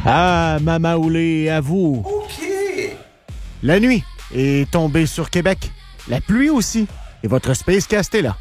Ah, Mama Oulé, à vous. OK. La nuit est tombée sur Québec. La pluie aussi. Et votre Space Cast est là.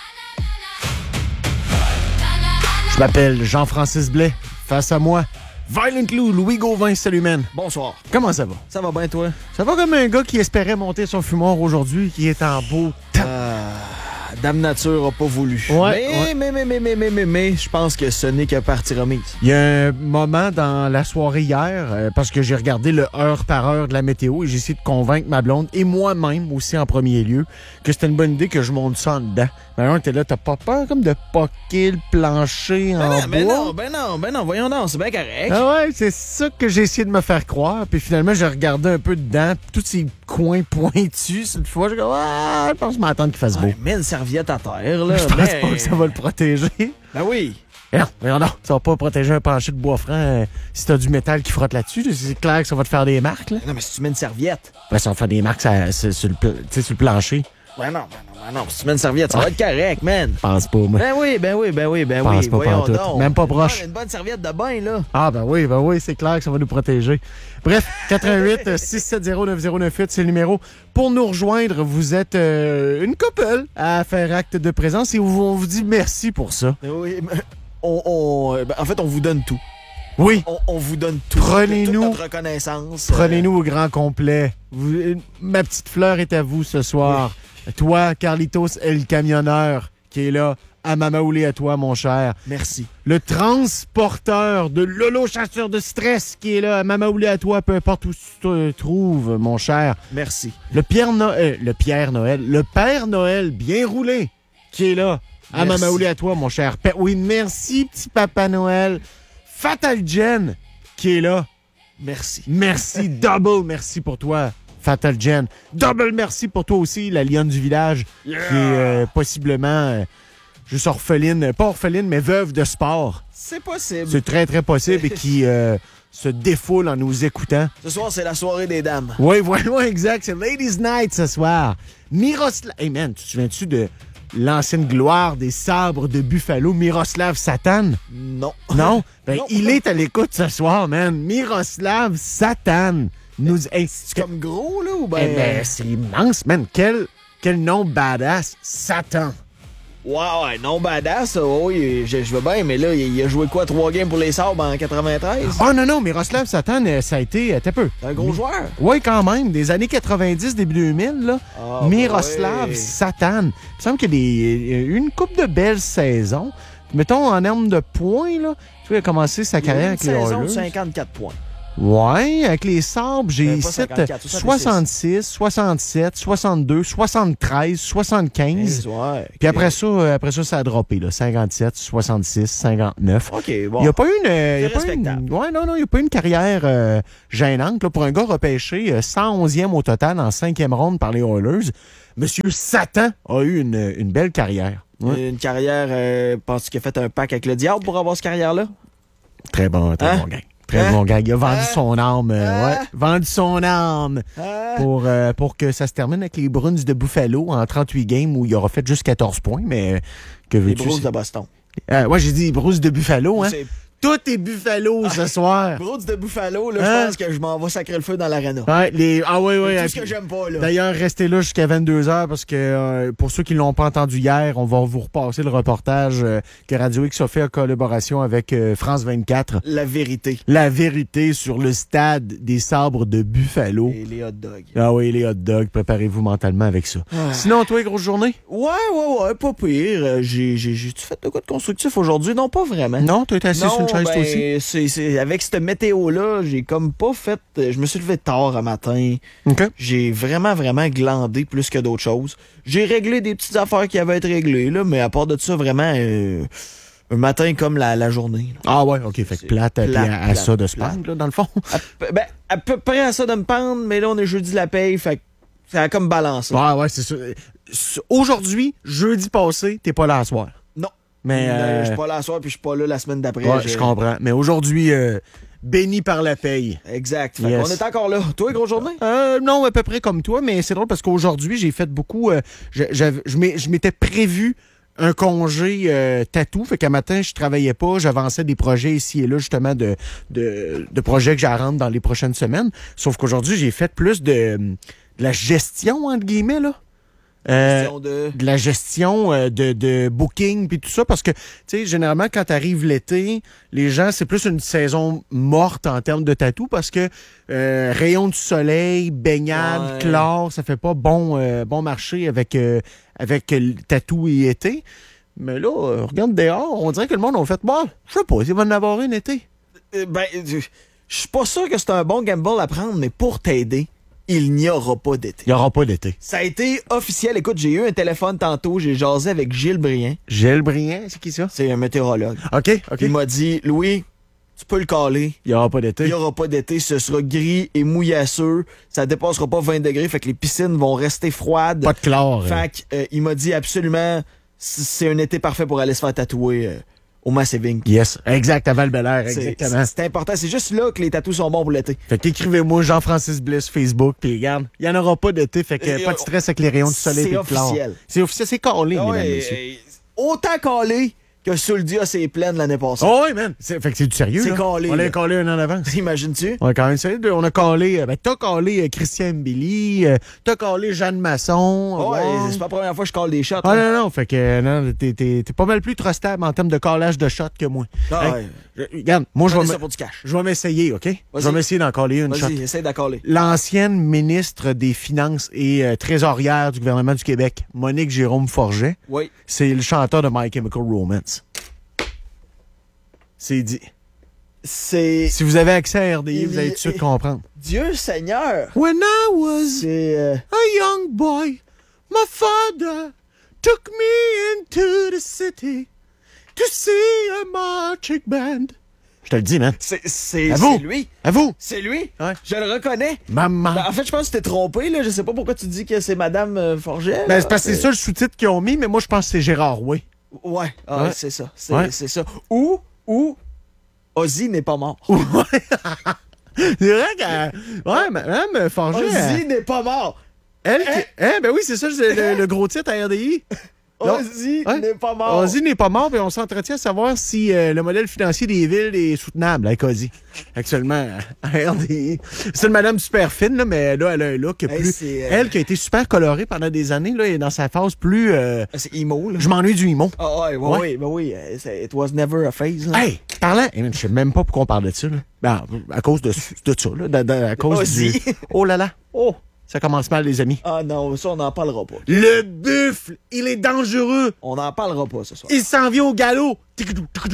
Je m'appelle Jean-Francis Blais. Face à moi, Violent Lou, Louis Gauvin. Salut, man. Bonsoir. Comment ça va? Ça va bien, toi? Ça va comme un gars qui espérait monter son fumoir aujourd'hui, qui est en beau temps. Dame Nature a pas voulu. Ouais, Mais, je pense que ce n'est que partie remise. Il y a un moment dans la soirée hier, parce que j'ai regardé le heure par heure de la météo et j'ai essayé de convaincre ma blonde et moi-même aussi en premier lieu que c'était une bonne idée que je monte ça en dedans. Mais alors, t'es là, t'as pas peur comme de poquer le plancher en bois? Ben non, voyons donc, c'est bien correct. Ah ouais, c'est ça que j'ai essayé de me faire croire. Puis finalement, j'ai regardé un peu dedans, tous ces coins pointus. Cette fois, je pense m'attendre qu'il fasse beau. Ouais, mets une serviette à terre, là. Je pense pas que ça va le protéger. Ben oui. Et non, ça va pas protéger un plancher de bois franc si t'as du métal qui frotte là-dessus. C'est clair que ça va te faire des marques, là. Non, mais si tu mets une serviette. Ben, ça va faire des marques sur le plancher. Ben non. Si tu mets une serviette, ça va être correct, man. Je pense pas, moi. Ben oui. Pense pas Voyons pantoute. donc. Même pas proche. Une bonne serviette de bain, là. Ah, ben oui, c'est clair que ça va nous protéger. Bref, 88 670 9098, c'est le numéro. Pour nous rejoindre, vous êtes une couple à faire acte de présence et on vous dit merci pour ça. Oui, mais en fait, on vous donne tout. Oui. On vous donne tout. Prenez-nous. Toute notre reconnaissance. Prenez-nous au grand complet. Ma petite fleur est à vous ce soir. Oui. Toi, Carlitos El Camionneur, qui est là. À Mama Oulé, à toi, mon cher. Merci. Le transporteur de Lolo Chasseur de stress, qui est là. À Mama Oulé, à toi, peu importe où tu te trouves, mon cher. Merci. Le Père Noël, bien roulé, qui est là. À Mama Oulé, à toi, mon cher. Oui, merci, petit Papa Noël. Fatal Jen, qui est là. Merci. Merci, double merci pour toi, Fatal Jen. Double merci pour toi aussi, la lionne du village, qui est possiblement juste orpheline, pas orpheline, mais veuve de sport. C'est possible. C'est très, très possible et qui se défoule en nous écoutant. Ce soir, c'est la soirée des dames. Oui, exact. C'est Ladies Night ce soir. Miroslav... Hey man, tu te souviens-tu de l'ancienne gloire des sabres de Buffalo, Miroslav Satan? Non. Non? Ben, Non. il est à l'écoute ce soir, man. Miroslav Satan. C'est comme gros, là, ou ben... Eh ben, c'est immense, man. Quel nom badass. Satan. Ouais, non badass, oui, je veux bien, mais là, il a joué quoi, 3 games pour les Sabres en 93? Oh non, Miroslav Satan, ça a été... T'as peu. C'est un gros joueur? Oui, quand même. Des années 90, début 2000, là. Miroslav Satan. Il me semble qu'il y a eu une couple de belles saisons. Mettons, en termes de points, là, tu vois, il a commencé sa carrière avec les Oilers. Saison de 54 points. Ouais, avec les Sabres, j'ai 66, 67, 62, 73, 75. Ouais. Puis après ça, ça a droppé, là. 57, 66, 59. OK, bon. Il n'y a pas eu il a pas eu une carrière gênante, là, pour un gars repêché 111e au total en 5e ronde par les Oilers. Monsieur Satan a eu une belle carrière. Ouais. Une carrière, penses-tu qu'il a fait un pack avec le diable pour avoir cette carrière-là? Très bon gars. Très bon gars. Il a vendu son âme. Vendu son âme pour que ça se termine avec les Bruins de Buffalo en 38 games où il aura fait juste 14 points. Mais que veux-tu? Les Bruins de Boston. Ouais, j'ai dit Bruins de Buffalo. Hein? Tout est Buffalo ce soir. Bruins de Buffalo, là, je pense que je m'en vais sacrer le feu dans l'arena. Ouais, C'est tout ce que j'aime pas, là. D'ailleurs, restez là jusqu'à 22h parce que pour ceux qui l'ont pas entendu hier, on va vous repasser le reportage que Radio X a fait en collaboration avec France 24. La vérité. La vérité sur le stade des Sabres de Buffalo. Et les hot dogs. Ah oui, les hot dogs. Préparez-vous mentalement avec ça. Sinon, toi, grosse journée? Ouais, pas pire. J'ai-tu fait de quoi de constructif aujourd'hui? Non, pas vraiment. Non, t'as été assis sur une chaise toi aussi? C'est avec cette météo-là, j'ai comme pas fait... Je me suis levé tard un matin. OK. J'ai vraiment glandé plus que d'autres choses. J'ai réglé des petites affaires qui avaient à être réglées, là, mais à part de ça, vraiment... un matin comme la journée. Là. Ah ouais, OK. Fait que plate à ça de se pendre, là, dans le fond. À peu près à ça de me pendre, mais là, on est jeudi de la paye, fait que ça a comme balancé. Ouais, c'est sûr. Aujourd'hui, jeudi passé, t'es pas là à soir. Non. Mais je suis pas là à soir, puis je suis pas là la semaine d'après. Ouais, je comprends. Mais aujourd'hui, béni par la paye. Exact. Fait on est encore là. Toi, grosse journée? Non, à peu près comme toi, mais c'est drôle parce qu'aujourd'hui, j'ai fait beaucoup... je m'étais prévu un congé tatou. Fait qu'un matin, je travaillais pas. J'avançais des projets ici et là, justement, de projets que j'arrête dans les prochaines semaines. Sauf qu'aujourd'hui, j'ai fait plus de la gestion, entre guillemets, là. De la gestion de booking puis tout ça, parce que, tu sais, généralement, quand arrive l'été, les gens, c'est plus une saison morte en termes de tatou, parce que rayon du soleil, baignade, chlore, ça fait pas bon marché avec le tatou et été. Mais là, regarde dehors, on dirait que le monde a fait, je sais pas, il va en avoir une été. Je suis pas sûr que c'est un bon gamble à prendre, mais pour t'aider, il n'y aura pas d'été. Il n'y aura pas d'été. Ça a été officiel. Écoute, j'ai eu un téléphone tantôt, j'ai jasé avec Gilles Briand. Gilles Briand, c'est qui ça? C'est un météorologue. OK. Il m'a dit, Louis, tu peux le caler. Il n'y aura pas d'été. Il n'y aura pas d'été, ce sera gris et mouillasseux. Ça dépassera pas 20 degrés, fait que les piscines vont rester froides. Pas de chlore. Fait que, il m'a dit absolument, c'est un été parfait pour aller se faire tatouer au Massiving. Yes, exact, à Val-Bélair, exactement. C'est important, c'est juste là que les tatous sont bons pour l'été. Fait qu'écrivez-moi Jean-Francis Bliss Facebook, puis regarde, il n'y en aura pas d'été, fait que pas de stress avec les rayons du soleil et le chlore. C'est officiel, c'est calé, mesdames et messieurs. Autant calé que Suldy a ses plaines l'année passée. Oh oui, man. Fait que c'est du sérieux, c'est là. Calé, on l'a calé un an en avance. Imagines-tu? On a quand même sérieux. On a calé, t'as calé Christian Billy, t'as calé Jeanne Masson. C'est pas la première fois que je cale des shots. Ah non, fait que non, t'es pas mal plus trustable en termes de calage de shots que moi. Regarde, moi, je vais m'essayer, OK? Je vais m'essayer d'en caler une shot. Vas-y, essaye d'en caler. L'ancienne ministre des Finances et trésorière du gouvernement du Québec, Monique Jérôme Forget, c'est le chanteur de My Chemical Romance. C'est dit. Si vous avez accès à RDI, vous allez tout de suite comprendre. Dieu Seigneur! When I was a young boy, my father took me into the city to see a marching band. Je te le dis, man. C'est lui. À vous. C'est lui. Ouais. Je le reconnais. Maman. En fait, je pense que tu t'es trompé. Là. Je sais pas pourquoi tu dis que c'est Madame Forget. C'est parce que c'est ça le sous-titre qu'ils ont mis, mais moi, je pense que c'est Gérard Rouet. Ouais. C'est ça. C'est ça. Ou Ozzy n'est pas mort. C'est vrai que... Ouais, Madame Forget... Ozzy n'est pas mort. Ben oui, c'est ça, le gros titre à RDI. Ozzy n'est pas mort. Ozzy n'est pas mort, puis on s'entretient à savoir si le modèle financier des villes est soutenable avec Ozzy. Actuellement, à RDI. C'est une madame super fine, là, mais là, elle a un look plus... Elle qui a été super colorée pendant des années, là, est dans sa phase plus... c'est emo, là. Je m'ennuie du emo. Oui. It was never a phase, là. Hey, parlant... Je sais même pas pourquoi on parle de ça, là. Ben, à cause de ça, là. À cause Ozzy. Oh là là. Oh. Ça commence mal, les amis. Ah non, ça, on n'en parlera pas. Le buffle, il est dangereux. On n'en parlera pas ce soir. Il s'en vient au galop. Il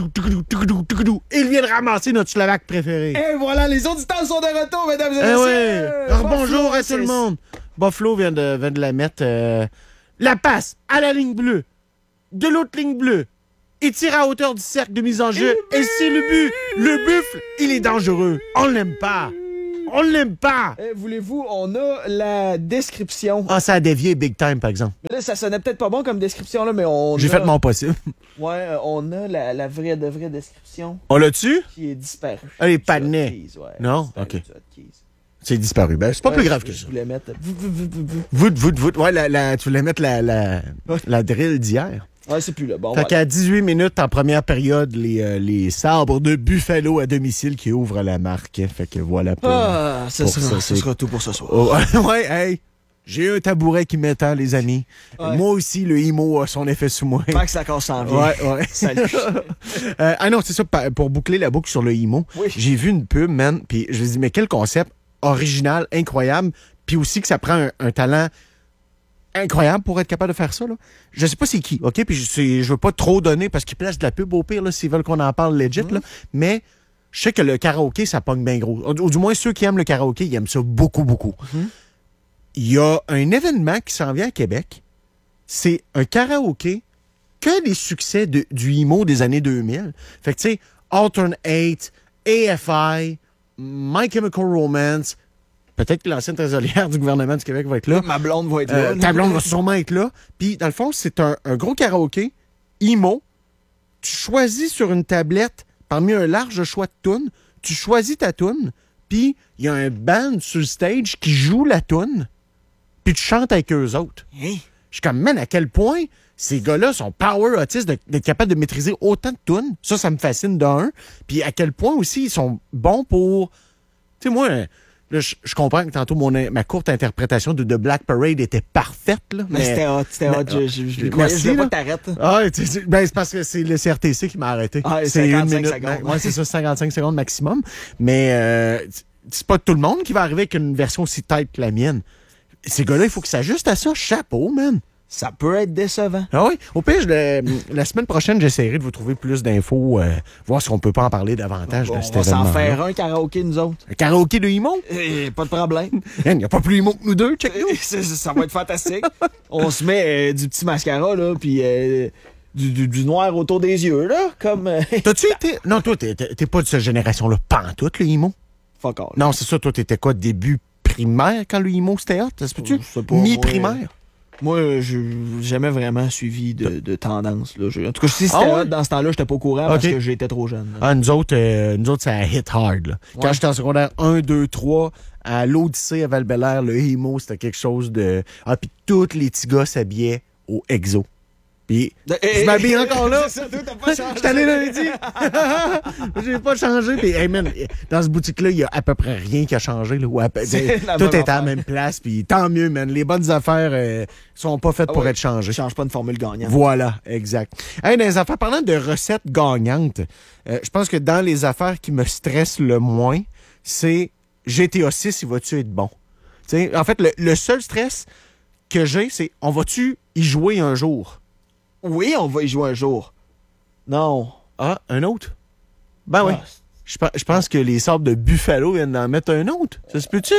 vient de ramasser notre Slovaque préféré. Et voilà, les auditeurs sont de retour, mesdames et messieurs. Alors, bonjour à tout le monde. Buffalo vient de la mettre. La passe à la ligne bleue. De l'autre ligne bleue. Il tire à hauteur du cercle de mise en jeu. Et c'est le but. Le buffle, il est dangereux. On l'aime pas. On l'aime pas! Voulez-vous, on a la description. Ah, ça a dévié big time, par exemple. Mais là, ça sonnait peut-être pas bon comme description, là, mais J'ai fait mon possible. Ouais, on a la vraie description. On l'a-tu? Qui est disparue. Elle est pas née. Non? OK. C'est disparu. Ben, c'est pas plus grave que ça. Je voulais mettre... Ouais, tu voulais mettre la drill d'hier. Ouais, c'est plus là. Bon, fait qu'à 18 minutes en première période, les sabres de Buffalo à domicile qui ouvrent la marque. Fait que voilà. Ce sera tout pour ce soir. Oh, ouais, hey, j'ai un tabouret qui m'étend, les amis. Ouais. Moi aussi, le emo a son effet sous moi. Pas que ça casse en vie. Ouais. Salut. Non, c'est ça, pour boucler la boucle sur le emo, j'ai vu une pub, man, puis je me dis, mais quel concept original, incroyable, puis aussi que ça prend un talent incroyable pour être capable de faire ça, là. Je sais pas c'est qui, OK? Puis je veux pas trop donner parce qu'ils placent de la pub au pire, là, s'ils veulent qu'on en parle legit, là. Mais je sais que le karaoké, ça pogne bien gros. Ou du moins, ceux qui aiment le karaoké, ils aiment ça beaucoup, beaucoup. Il y a un événement qui s'en vient à Québec. C'est un karaoké que les succès du emo des années 2000. Fait que, tu sais, Alternate, AFI, My Chemical Romance... Peut-être que l'ancienne trésorière du gouvernement du Québec va être là. Ma blonde va être là. Ta blonde va sûrement être là. Puis, dans le fond, c'est un gros karaoké, emo. Tu choisis sur une tablette, parmi un large choix de tunes, tu choisis ta tune, puis il y a un band sur le stage qui joue la tune, puis tu chantes avec eux autres. Je suis comme, man, à quel point ces gars-là sont power autistes d'être capables de maîtriser autant de tunes. Ça me fascine d'un. Puis à quel point aussi ils sont bons pour... Tu sais, moi, là, je comprends que tantôt ma courte interprétation de The Black Parade était parfaite. Là, mais c'était hot. Je croyais je pas que t'arrêtes. Ah, c'est parce que c'est le CRTC qui m'a arrêté. Ah, c'est 55 1 minute. secondes. Ouais, c'est ça, 55 secondes maximum. Mais c'est pas tout le monde qui va arriver avec une version aussi tight que la mienne. Ces gars-là, il faut qu'ils s'ajustent à ça. Chapeau, man. Ça peut être décevant. Ah oui. Au pire, la semaine prochaine, j'essaierai de vous trouver plus d'infos, voir si on peut pas en parler davantage de cet événement. On va s'en faire un karaoké, nous autres. Un karaoké de Imo? Pas de problème. Il n'y a pas plus Imo que nous deux, check-nous. Ça va être fantastique. On se met du petit mascara, là, puis du noir autour des yeux, là, comme... T'as-tu été... Non, toi, t'es pas de cette génération-là, pantoute, le Imo? Fuck all. Non, c'est ça, toi, t'étais quoi, début primaire, quand le Imo, c'était hot? Ça se peut-tu? Mi-primaire? Moi, j'ai jamais vraiment suivi de tendance. Là. En tout cas, si c'était hot dans ce temps-là, j'étais pas au courant parce que j'étais trop jeune. Là. Ah, nous autres, ça a hit hard. Là. Ouais. Quand j'étais en secondaire 1, 2, 3, à l'Odyssée à Val-Bélair, le Emo, c'était quelque chose de... Ah, puis tous les petits gars s'habillaient au EXO. Puis, je m'habille encore là. C'est ça, toi, t'as pas changé. Je suis allé lundi. J'ai pas changé. Puis, hey, man, dans ce boutique-là, il y a à peu près rien qui a changé. Là, tout est à la même place. Puis, tant mieux, man. Les bonnes affaires sont pas faites pour être changées. Change pas une formule gagnante. Voilà, exact. Hey, dans les affaires, parlant de recettes gagnantes, je pense que dans les affaires qui me stressent le moins, c'est GTA 6, il va-tu être bon? T'sais, en fait, le seul stress que j'ai, c'est on va-tu y jouer un jour? Oui, on va y jouer un jour. Non. Ah, un autre? Ben oui. Je pense que les sables de Buffalo viennent d'en mettre un autre. Ça se peut-tu?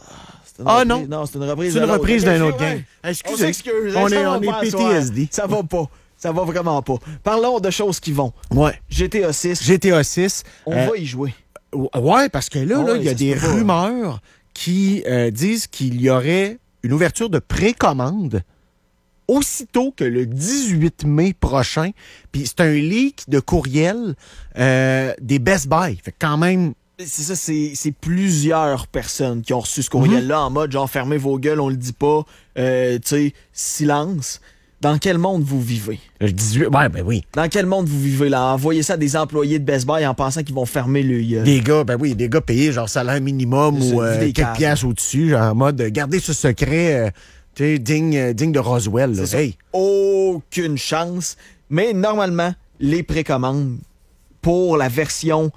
Non. Non, c'est une reprise C'est une reprise d'un autre game. Excusez. On est PTSD. Ça va pas. Ça va vraiment pas. Parlons de choses qui vont. Ouais. GTA 6. GTA 6. On va y jouer. Ouais, parce que là, il y a des rumeurs qui disent qu'il y aurait une ouverture de précommande aussitôt que le 18 mai prochain. Puis c'est un leak de courriel des Best Buy. Fait quand même... C'est ça, c'est plusieurs personnes qui ont reçu ce courriel-là en mode genre fermez vos gueules, on le dit pas, tu sais, silence. Dans quel monde vous vivez? Le 18, ouais, ben oui. Dans quel monde vous vivez là? Envoyez ça à des employés de Best Buy en pensant qu'ils vont fermer le... Des gars, ben oui, des gars payés genre salaire minimum ou quelques piastres au-dessus, genre en mode garder ce secret... digne de Roswell. Là. Hey. Aucune chance. Mais normalement, les précommandes pour la version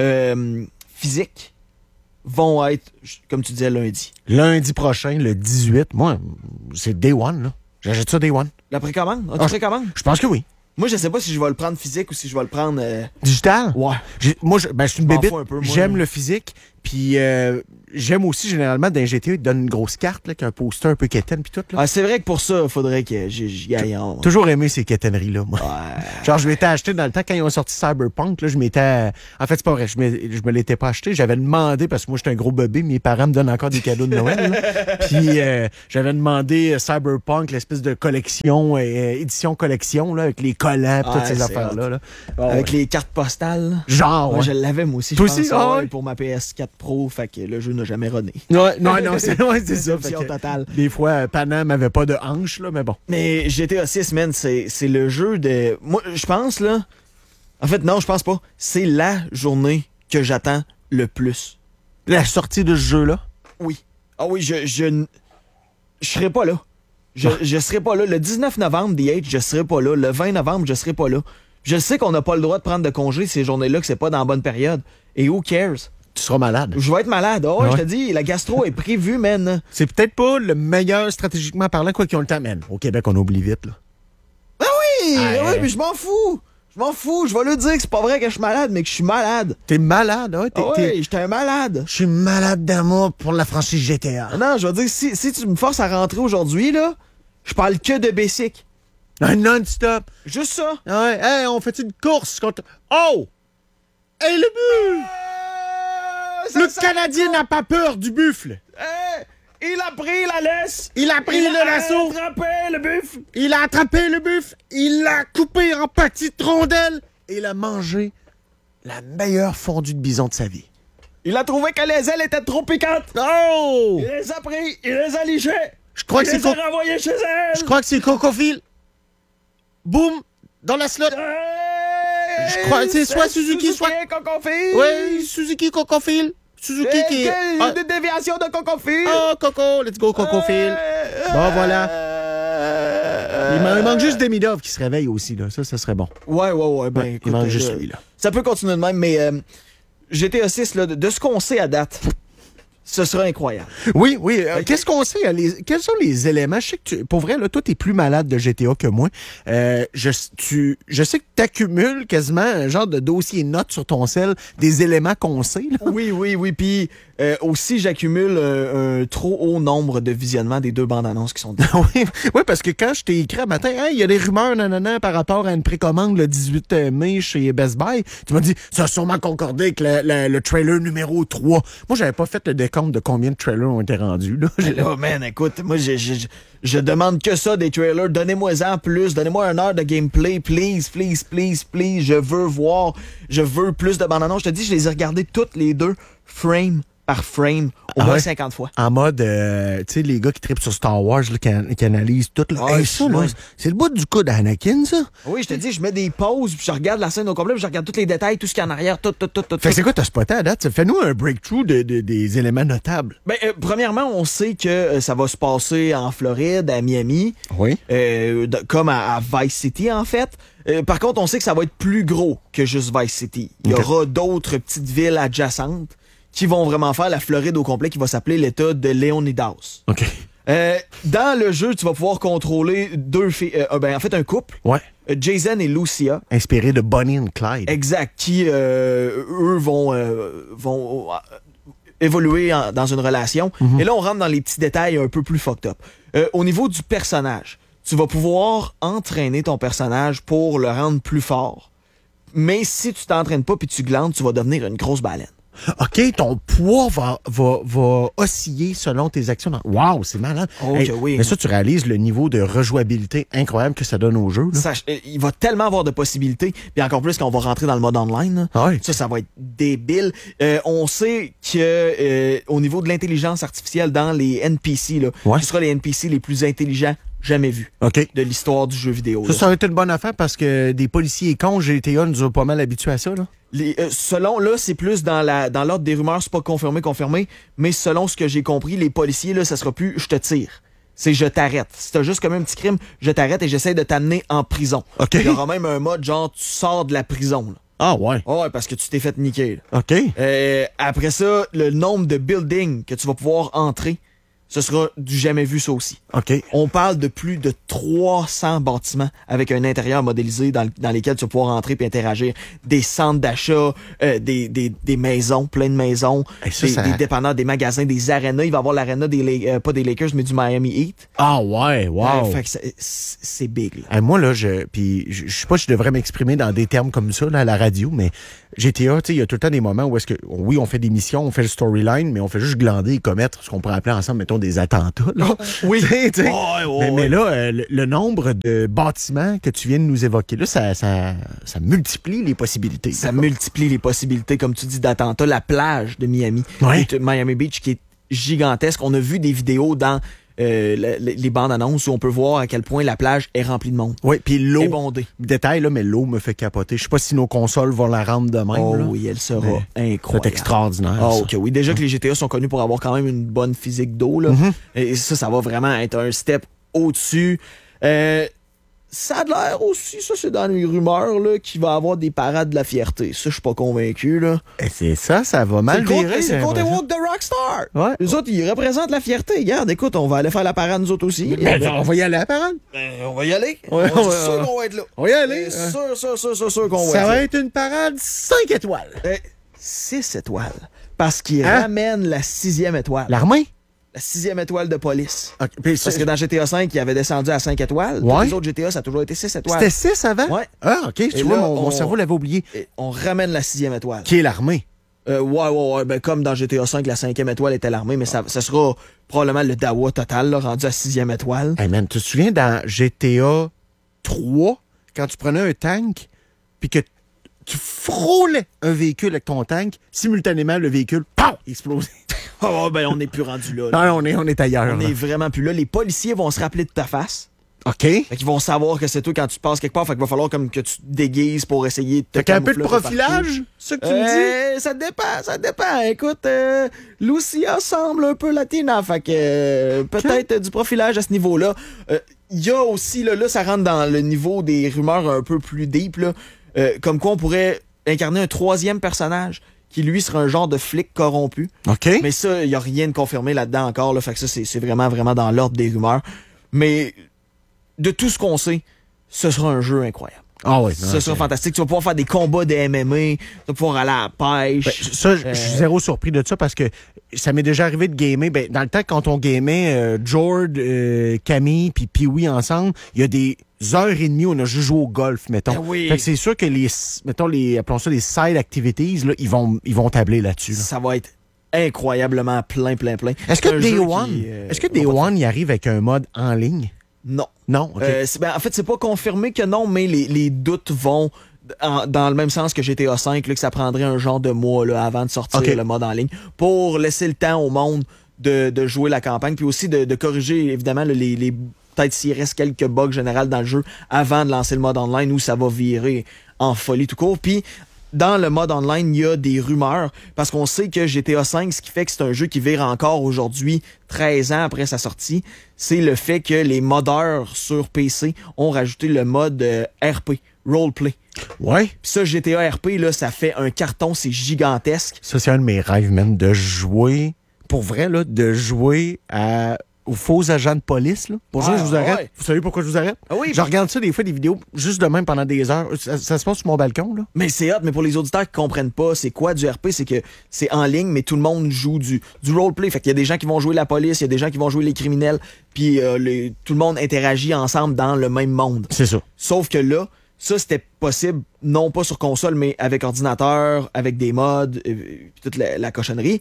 physique vont être, comme tu disais, lundi. Lundi prochain, le 18. Moi, c'est Day One. Là. J'achète ça Day One. La précommande? As-tu précommande? Je pense que oui. Moi, je sais pas si je vais le prendre physique ou si je vais le prendre... Digital? Ouais. Moi, je suis une bébête. J'aime le physique. Puis j'aime aussi, généralement, dans GTA, ils te donnent une grosse carte, là, qui a un poster un peu quétaine, puis tout. Là. Ah, c'est vrai que pour ça, il faudrait que j'y aille. Toujours aimé ces quétaineries-là, moi. Ouais. Genre, je m'étais acheté dans le temps, quand ils ont sorti Cyberpunk, là, je m'étais... En fait, c'est pas vrai, je me l'étais pas acheté. J'avais demandé, parce que moi, j'étais un gros bébé, mes parents me donnent encore des cadeaux de Noël. Puis j'avais demandé Cyberpunk, l'espèce de collection, édition collection, là, avec les collants, toutes ces affaires-là. Là. Avec les cartes postales. Genre, ouais. Je l'avais, moi aussi. Toi aussi? Pour ma PS4 Pro, fait que le jeu n'a jamais runné. Ouais, non, c'est ça. Totale. Des fois, Panam avait pas de hanche, là, mais bon. Mais GTA 6, man, c'est le jeu de... Moi, je pense, là... En fait, non, je pense pas. C'est la journée que j'attends le plus. La sortie de ce jeu-là? Oui. Ah oui, je serai pas là. Je serai pas là. Le 19 novembre, The Age, je serai pas là. Le 20 novembre, je serai pas là. Je sais qu'on n'a pas le droit de prendre de congé ces journées-là, que c'est pas dans la bonne période. Et who cares? Tu seras malade. Je vais être malade. Oh, ouais. Je te dis, la gastro est prévue, man. C'est peut-être pas le meilleur stratégiquement parlant, quoi qu'ils ont le temps, man. Au Québec, on oublie vite, là. Ah oui! Oui, mais je m'en fous. Je m'en fous. Je vais lui dire que c'est pas vrai que je suis malade, mais que je suis malade. T'es malade, hein? Oui, j'étais un malade. Je suis malade d'amour pour la franchise GTA. Non, je vais dire, si tu me forces à rentrer aujourd'hui, là, je parle que de basic. Un non-stop. Juste ça. Ouais, hey, on fait une course contre... Oh! Hey, le buffle! Le Canadien n'a pas peur du buffle. Il a pris la laisse. Il a pris le lasso. Il a attrapé le buffle. Il a attrapé le buffle. Il l'a coupé en petites rondelles. Et il a mangé la meilleure fondue de bison de sa vie. Il a trouvé que les ailes étaient trop piquantes. Oh! Il les a pris. Il les a lichées. Je crois que c'est renvoyés chez elle. Je crois que c'est Cocophile. boum, dans la slot. Je crois, c'est soit Suzuki, soit... Cocofil. Oui, Suzuki Cocofil. Suzuki qui est... Une déviation de Cocofil. Oh, Coco, let's go, Cocofil. Bon, voilà. Il manque juste Demidov qui se réveille aussi, là. Ça serait bon. Ouais. Ben, écoute, il manque juste lui, là. Ça peut continuer de même, mais GTA 6, là, de ce qu'on sait à date, ce sera incroyable. Oui. Qu'est-ce qu'on sait? Quels sont les éléments? Je sais que pour vrai, là, toi, t'es plus malade de GTA que moi. Je sais que t'accumules quasiment un genre de dossier notes sur ton cell des éléments qu'on sait. Là. Oui. Puis aussi, j'accumule un trop haut nombre de visionnements des 2 bandes annonces qui sont dites. oui, parce que quand je t'ai écrit un matin, il y a des rumeurs par rapport à une précommande le 18 mai chez Best Buy, tu m'as dit, ça a sûrement concordé avec le trailer numéro 3. Moi, j'avais pas fait le décompte de combien de trailers ont été rendus. Là, man, écoute, moi, je demande que ça des trailers. Donnez-moi-en plus. Donnez-moi 1 heure de gameplay. Please. Je veux plus de bandes annonces. Je te dis, je les ai regardées toutes les 2, frame par frame, au moins 50 fois. En mode, tu sais, les gars qui trippent sur Star Wars, là, qui analysent tout. Là. Ça, là, c'est le bout du coup d'Anakin, ça. Oui, je te dis, je mets des pauses, puis je regarde la scène au complet, puis je regarde tous les détails, tout ce qu'il y a en arrière, tout. Fait que c'est quoi, t'as spoté à date? Fais-nous un breakthrough des éléments notables. Ben, premièrement, on sait que ça va se passer en Floride, à Miami. Oui. Comme à Vice City, en fait. Par contre, on sait que ça va être plus gros que juste Vice City. Il y aura d'autres petites villes adjacentes qui vont vraiment faire la Floride au complet, qui va s'appeler l'État de Leonidas. OK. Dans le jeu, tu vas pouvoir contrôler 2 filles, un couple. Ouais. Jason et Lucia. Inspiré de Bonnie and Clyde. Exact. Qui, eux, vont évoluer dans une relation. Et là, on rentre dans les petits détails un peu plus fucked up. Au niveau du personnage, tu vas pouvoir entraîner ton personnage pour le rendre plus fort. Mais si tu t'entraînes pas puis tu glandes, tu vas devenir une grosse baleine. OK, ton poids va osciller selon tes actions. Wow, c'est malade. Oui. Mais ça, tu réalises le niveau de rejouabilité incroyable que ça donne au jeu. Là. Il va tellement avoir de possibilités. Puis encore plus quand on va rentrer dans le mode online. Ça va être débile. On sait que au niveau de l'intelligence artificielle dans les NPC, là, ce sera les NPC les plus intelligents jamais vus de l'histoire du jeu vidéo. Ça aurait été une bonne affaire parce que des policiers cons, GTA nous a pas mal habitués à ça. Là. Selon, là, c'est plus dans l'ordre des rumeurs, c'est pas confirmé, mais selon ce que j'ai compris, les policiers, là, ça sera plus « je te tire ». C'est « je t'arrête ». Si t'as juste commis un petit crime, je t'arrête et j'essaie de t'amener en prison. Il y aura même un mode genre « tu sors de la prison ». Là. Ah ouais? Ouais, parce que tu t'es fait niquer. Là. OK. Après ça, le nombre de buildings que tu vas pouvoir entrer, ce sera du jamais vu, ça aussi. OK. On parle de plus de 300 bâtiments avec un intérieur modélisé dans lesquels tu vas pouvoir entrer et interagir. Des centres d'achat, des maisons, plein de maisons, des dépanneurs, des magasins, des arénas. Il va y avoir l'aréna pas des Lakers, mais du Miami Heat. Ah ouais, wow. Fait que c'est big. Là. Moi, là, je sais pas si je devrais m'exprimer dans des termes comme ça là, à la radio, mais GTA, tu sais, il y a tout le temps des moments où est-ce que, oui, on fait des missions, on fait le storyline, mais on fait juste glander et commettre ce qu'on pourrait appeler ensemble, mettons, des attentats. Là. Oui. Mais là, le nombre de bâtiments que tu viens de nous évoquer, là, ça multiplie les possibilités. Ça multiplie les possibilités, comme tu dis, d'attentats. La plage de Miami, Miami Beach, qui est gigantesque. On a vu des vidéos dans les bandes annonces où on peut voir à quel point la plage est remplie de monde. Oui, puis l'eau. Est bondée. Détail, là, mais l'eau me fait capoter. Je sais pas si nos consoles vont la rendre de même. Oui, elle sera incroyable. C'est extraordinaire. Oui. Déjà que les GTA sont connus pour avoir quand même une bonne physique d'eau, là. Et ça va vraiment être un step au-dessus. Ça a l'air aussi, ça c'est dans les rumeurs, là, qu'il va y avoir des parades de la fierté. Ça, je suis pas convaincu, là. Et c'est ça va mal virer. C'est le côté woke de Rockstar. Ouais. Les autres, ils représentent la fierté. Regarde, écoute, on va aller faire la parade nous autres aussi. On va y aller à la parade. On va y aller. Ouais, on est sûr qu'on va être là. On va y aller. Sûr qu'on va être là. Ça va être une parade 5 étoiles. 6 étoiles. Parce qu'ils ramènent la 6e étoile. L'armée? La 6e étoile de police. Okay, parce que dans GTA V, il avait descendu à 5 étoiles. Tous les autres GTA, ça a toujours été 6 étoiles. C'était 6 avant? Ouais. Ah, OK. Tu vois, mon cerveau l'avait oublié. On ramène la 6e étoile. Qui est l'armée? Ouais. Ben, comme dans GTA V, la 5e étoile était l'armée, mais ça sera probablement le Dawa total, là, rendu à 6e étoile. Hey man, tu te souviens dans GTA 3, quand tu prenais un tank, puis que tu frôlais un véhicule avec ton tank, simultanément, le véhicule, POW! Explosait. Oh, ben, on n'est plus rendu là. Non, on est ailleurs. On est vraiment plus là. Les policiers vont se rappeler de ta face. OK. Fait qu'ils vont savoir que c'est toi quand tu te passes quelque part. Fait qu'il va falloir comme que tu te déguises pour essayer de te Fait qu'un peu de camoufler profilage, c'est ça que tu me dis? Ça dépend. Écoute, Lucia semble un peu latina. Fait que peut-être du profilage à ce niveau-là. Il y a aussi, là, ça rentre dans le niveau des rumeurs un peu plus deep, là, comme quoi on pourrait incarner un troisième personnage qui, lui, serait un genre de flic corrompu. OK. Mais ça, il n'y a rien de confirmé là-dedans encore. Là, fait que ça, c'est vraiment, vraiment dans l'ordre des rumeurs. Mais de tout ce qu'on sait, ce sera un jeu incroyable. Ah oui. Ce sera fantastique. Tu vas pouvoir faire des combats de MMA, tu vas pouvoir aller à la pêche. Ben, ça, je suis zéro surpris de ça parce que ça m'est déjà arrivé de gamer. Ben, dans le temps, quand on gamait Jord, Camille puis Pee-Wee ensemble, il y a des heures et demie où on a juste joué au golf, mettons. Ben oui. Fait que c'est sûr que appelons ça les side activities, là, ils vont tabler là-dessus. Là. Ça va être incroyablement plein. Est-ce que Day One, il arrive avec un mode en ligne? Non. Non? Okay. En fait, c'est pas confirmé que non, mais les doutes vont dans le même sens que GTA V, là, que ça prendrait un genre de mois là, avant de sortir le mode en ligne pour laisser le temps au monde de jouer la campagne, puis aussi de corriger, évidemment, les peut-être s'il reste quelques bugs généraux dans le jeu avant de lancer le mode online où ça va virer en folie tout court. Puis, dans le mode online, il y a des rumeurs, parce qu'on sait que GTA V, ce qui fait que c'est un jeu qui vire encore aujourd'hui, 13 ans après sa sortie, c'est le fait que les modeurs sur PC ont rajouté le mode RP, Roleplay. Ouais. Puis ça, GTA RP, là, ça fait un carton, c'est gigantesque. Ça, c'est un de mes rêves, même, de jouer, pour vrai, là, de jouer aux faux agents de police. Là. Pour ça, je vous arrête. Ouais. Vous savez pourquoi je vous arrête? Ah oui, je regarde ça des fois, des vidéos, juste de même pendant des heures. Ça se passe sur mon balcon, là. Mais c'est hot, mais pour les auditeurs qui comprennent pas c'est quoi du RP, c'est que c'est en ligne, mais tout le monde joue du roleplay. Fait qu'il y a des gens qui vont jouer la police, il y a des gens qui vont jouer les criminels, puis tout le monde interagit ensemble dans le même monde. C'est ça. Sauf que là, ça, c'était possible, non pas sur console, mais avec ordinateur, avec des mods, puis toute la cochonnerie.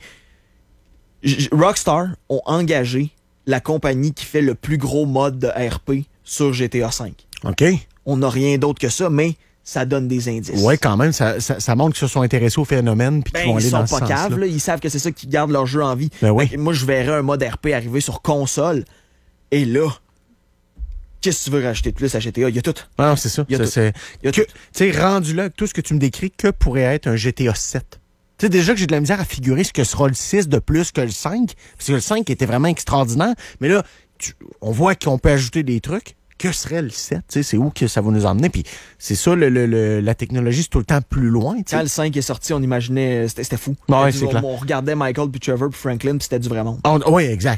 Rockstar ont engagé la compagnie qui fait le plus gros mode de RP sur GTA V. OK. On n'a rien d'autre que ça, mais ça donne des indices. Ouais, quand même, ça montre qu'ils se sont intéressés au phénomène puis qu'ils vont aller dans ce sens-là. Ils sont pas caves, là. Ils savent que c'est ça qui garde leur jeu en vie. Ben oui. Moi, je verrais un mode RP arriver sur console, et là, qu'est-ce que tu veux rajouter de plus à GTA? Il y a tout. Non, c'est ça. Il y a tout. Tu sais, rendu là, tout ce que tu me décris, que pourrait être un GTA 7? Tu sais, déjà que j'ai de la misère à figurer ce que sera le 6 de plus que le 5, parce que le 5 était vraiment extraordinaire, mais là, on voit qu'on peut ajouter des trucs. Que serait le 7? Tu sais, c'est où que ça va nous emmener? Puis c'est ça, la technologie, c'est tout le temps plus loin. T'sais. Quand le 5 est sorti, on imaginait, c'était fou. Ouais, c'est clair. On regardait Michael, puis Trevor, puis Franklin, puis c'était du vrai monde. Oui, exact.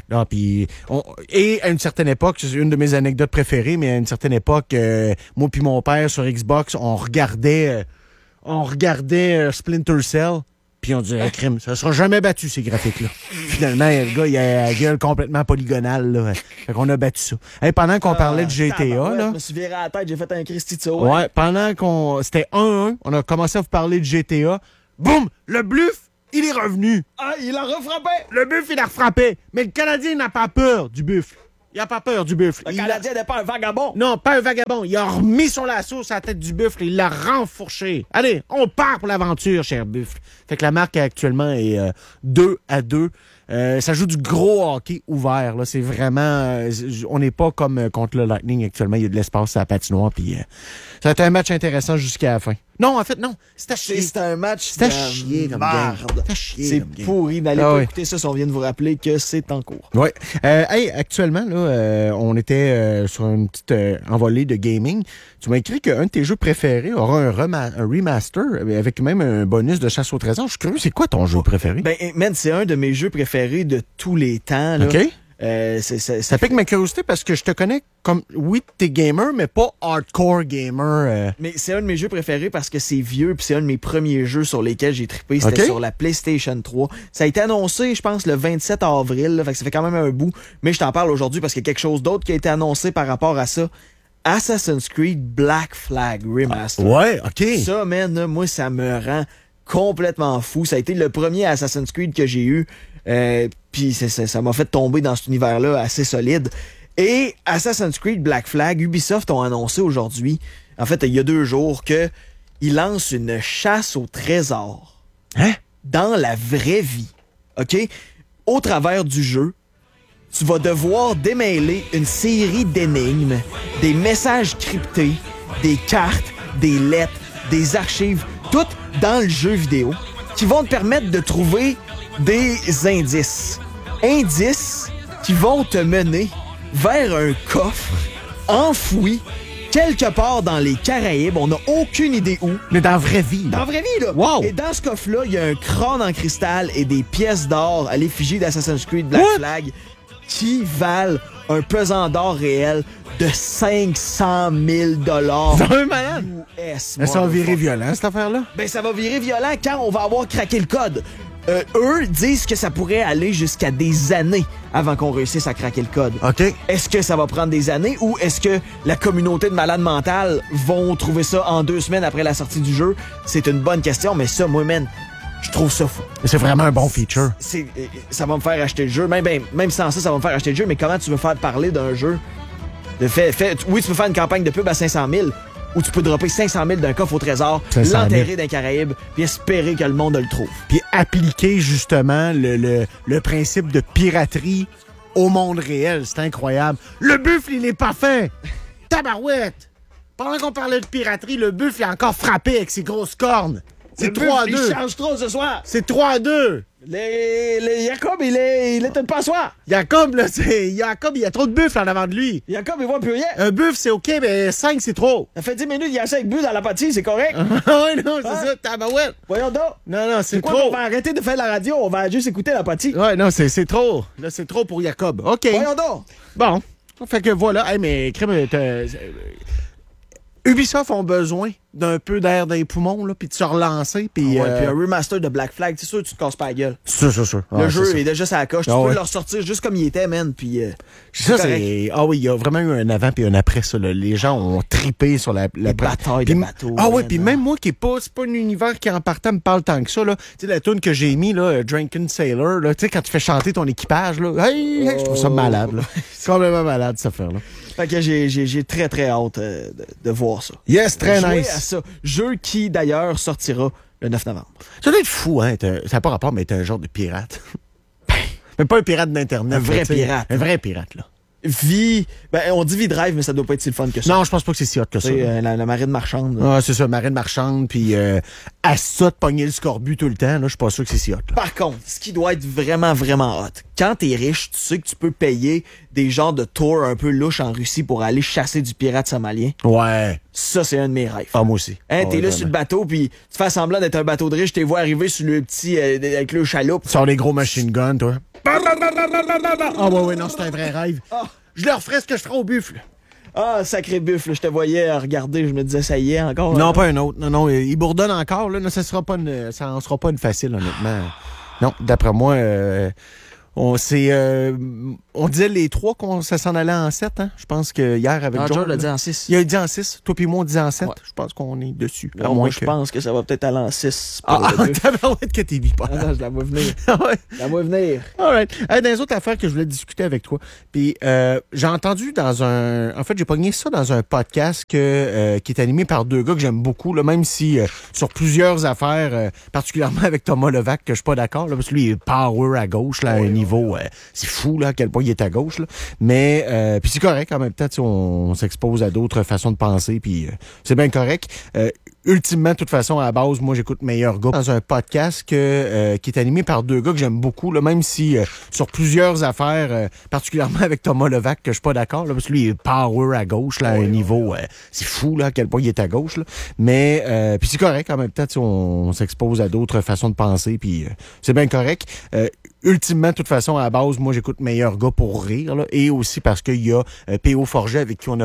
Et à une certaine époque, c'est une de mes anecdotes préférées, mais à une certaine époque, moi puis mon père sur Xbox, on regardait Splinter Cell. Puis on disait, crime, ça sera jamais battu, ces graphiques-là. Finalement, le gars, il a la gueule complètement polygonale, là. Fait qu'on a battu ça. Hey, pendant qu'on parlait de GTA, là. Je me suis viré à la tête, j'ai fait un Christy de ça. Ouais, pendant qu'on. C'était 1-1, on a commencé à vous parler de GTA. Boum! Le bluff, il est revenu. Ah, il a refrappé! Le buff, il a refrappé. Mais le Canadien n'a pas peur du buff. Il a pas peur du buffle. Le Canadien n'est pas un vagabond. Non, pas un vagabond. Il a remis son lasso sur la tête du buffle et il l'a renfourché. Allez, on part pour l'aventure, cher buffle. Fait que la marque actuellement est 2-2. Ça joue du gros hockey ouvert. Là. C'est vraiment... on n'est pas comme contre le Lightning actuellement. Il y a de l'espace à la patinoire. Puis, ça va être un match intéressant jusqu'à la fin. Non, en fait, non. C'est à chier. C'est un match c'est à chier comme game. C'est à chier. C'est pourri. N'allez pas écouter ça si on vient de vous rappeler que c'est en cours. Oui. Hey, actuellement, là, on était sur une petite envolée de gaming. Tu m'as écrit qu'un de tes jeux préférés aura un remaster avec même un bonus de chasse au trésor. Je suis curieux, c'est quoi ton jeu préféré? Ben, man, c'est un de mes jeux préférés de tous les temps. Là. OK. Ça pique ma curiosité parce que je te connais comme, oui, t'es gamer, mais pas hardcore gamer. Mais c'est un de mes jeux préférés parce que c'est vieux, puis c'est un de mes premiers jeux sur lesquels j'ai trippé. C'était sur la PlayStation 3. Ça a été annoncé, je pense, le 27 avril. Là, fait que ça fait quand même un bout. Mais je t'en parle aujourd'hui parce qu'il y a quelque chose d'autre qui a été annoncé par rapport à ça. Assassin's Creed Black Flag Remaster. Ouais, OK. Ça, man, moi, ça me rend complètement fou. Ça a été le premier Assassin's Creed que j'ai eu. Puis ça m'a fait tomber dans cet univers-là assez solide. Et Assassin's Creed Black Flag, Ubisoft ont annoncé aujourd'hui, en fait, il y a 2 jours, qu'ils lancent une chasse au trésor. Hein? Dans la vraie vie. OK? Au travers du jeu, tu vas devoir démêler une série d'énigmes, des messages cryptés, des cartes, des lettres, des archives, toutes dans le jeu vidéo, qui vont te permettre de trouver des indices. Indices qui vont te mener vers un coffre enfoui quelque part dans les Caraïbes. On n'a aucune idée où. Mais dans la vraie vie. Dans la vraie vie, là. Wow. Et dans ce coffre-là, il y a un crâne en cristal et des pièces d'or à l'effigie d'Assassin's Creed Black Flag qui valent un pesant d'or réel de 500 000 $. C'est un malade. US, Ça va virer violent, cette affaire-là. Ben, ça va virer violent quand on va avoir craqué le code. Eux disent que ça pourrait aller jusqu'à des années avant qu'on réussisse à craquer le code. OK. Est-ce que ça va prendre des années ou est-ce que la communauté de malades mentales vont trouver ça en 2 semaines après la sortie du jeu? C'est une bonne question, mais ça, moi, man, je trouve ça fou. C'est vraiment un bon feature. Ça va me faire acheter le jeu. Même sans ça va me faire acheter le jeu, mais comment tu veux faire parler d'un jeu? Oui, tu peux faire une campagne de pub à 500 000 ou tu peux dropper 500 000 d'un coffre au trésor, 500 000. l'enterrer dans les Caraïbes, puis espérer que le monde le trouve. Puis appliquer justement le principe de piraterie au monde réel. C'est incroyable. Le buffle, il est parfait. Tabarouette. Pendant qu'on parlait de piraterie, le buffle est encore frappé avec ses grosses cornes. C'est 3-2. Il change trop ce soir. C'est 3-2. Les Jacob, il est une passoire. Jacob, là, Jacob, il y a trop de buffles en avant de lui. Jacob, il voit plus rien. Un buffle, c'est OK, mais 5, c'est trop. Ça fait 10 minutes, il y a 5 buts dans la pâtille, c'est correct. Oui, non, c'est ça, tabarouette. Voyons donc. Non, c'est Quoi, trop. on va arrêter de faire la radio, on va juste écouter la pâtille. Ouais, non, c'est trop. Là, c'est trop pour Jacob. OK. Voyons donc. Bon. Fait que voilà. Hey, mais crème, Ubisoft ont besoin d'un peu d'air dans les poumons, là, puis de se relancer. Puis Puis un remaster de Black Flag, c'est sûr que tu te casses pas la gueule. C'est sûr. Le jeu est déjà à la coche. Tu peux ouais. le ressortir juste comme il était, man. Puis Ça, c'est. Ah oui, il y a vraiment eu un avant puis un après, ça. Là. Les gens ont tripé sur la bataille de bateaux. Ah oui, man. puis même moi qui est pas. C'est pas un univers qui en partant me parle tant que ça, là. Tu sais, la tune que j'ai mis, là, Drunken Sailor, là, tu sais, quand tu fais chanter ton équipage, là. Hey, je trouve ça malade, là. C'est complètement malade, cette affaire-là. Fait que j'ai très, très hâte de voir ça. Yes, très Jouer nice. à ça. Jeu qui, d'ailleurs, sortira le 9 novembre. Ça doit être fou, hein. Ça n'a pas rapport, mais t'es un genre de pirate. Mais pas un pirate d'Internet. Un vrai là, tu sais. pirate. Un vrai pirate, là. On dit V-Drive, mais ça doit pas être si le fun que ça. Non, je pense pas que c'est si hot que ça. La marine marchande. Là. Ah, c'est ça, marine marchande, puis à ça de pogner le scorbut tout le temps, là, je suis pas sûr que c'est si hot. Là. Par contre, ce qui doit être vraiment, vraiment hot, quand t'es riche, tu sais que tu peux payer des genres de tours un peu louches en Russie pour aller chasser du pirate somalien. Ouais. Ça, c'est un de mes rêves. Ah, moi aussi. Hein, t'es ouais, là sur le bateau, puis tu fais semblant d'être un bateau de riche, t'es vois arriver sur le petit, avec le chaloupe. Tu sors des gros machine guns, toi. Ah, ouais, non, c'est un vrai rêve. Je leur ferais ce que je ferais au buffle. Ah, sacré buffle, je te voyais regarder, je me disais, ça y est, encore. Non, pas un autre. Non, il bourdonne encore, là. Non, ça en sera pas une facile, honnêtement. Non, d'après moi, on disait les 3 qu'on ça s'en allait en 7, hein? Je pense que hier avec Joe John l'a dit en 6. Il a dit en 6. Toi puis moi, on dit en 7. Ouais. Je pense qu'on est dessus. Ouais, moi, je pense que ça va peut-être aller en 6. Tabarouette que t'es bipolaire. Non, je la vois venir. Ouais. Je la vois venir. All right. Dans les autres affaires que je voulais discuter avec toi, puis j'ai entendu en fait, j'ai pogné ça dans un podcast qui est animé par 2 gars que j'aime beaucoup, là, même si sur plusieurs affaires, particulièrement avec Thomas Levac, que je suis pas d'accord, là, parce que lui, il est power à gauche, là, à un niveau, c'est fou, là, à quel point il est à gauche, là. Mais, puis c'est correct, en même temps, on s'expose à d'autres façons de penser, puis c'est bien correct. Ultimement, de toute façon, à la base, moi, j'écoute Meilleur Gars dans un podcast qui est animé par 2 gars que j'aime beaucoup, là, même si sur plusieurs affaires, particulièrement avec Thomas Levac, que je suis pas d'accord, là, parce que lui, il est power à gauche, là, à un niveau, c'est fou, là, à quel point il est à gauche, là. Mais, puis c'est correct, en même temps, on s'expose à d'autres façons de penser, puis c'est bien correct. Ultimement, de toute façon, à la base, moi, j'écoute Meilleur Gars pour rire, là, et aussi parce qu'il y a P.O. Forget avec qui on a